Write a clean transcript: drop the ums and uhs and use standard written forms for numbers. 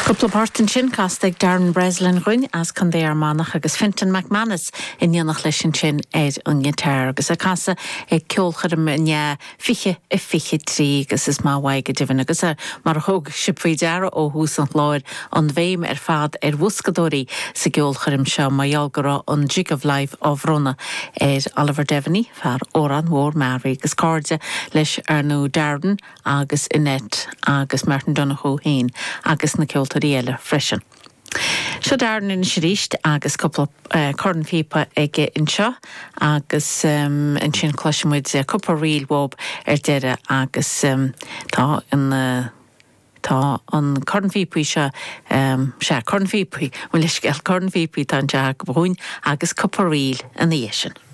Couple partin sin castig Darren Breslin Rún as can they manach agus Fintan McManus in dionach leis sin ungetar agus a casa ceolchadam ne fiche fiche trí agus is má waige divin agus mar hog sipfri dara ó hús an láir an bhéim fad wuscadóí sa ceolchadam seo maialgara an jig of life of Ronna Oliver Devaney far óran mór Mary agus cardja leis nó Darden agus Inet agus Martin Donoghue hain agus na ceolta riile freisin. Seo Darden in siríist agus couple corn fipa ige inseo agus in sin cloisimuid couple riil wob deire agus tá an corn fipa se corn fipa bhfuil isceil corn fipa tá deag bhún agus couple riil an éisisin.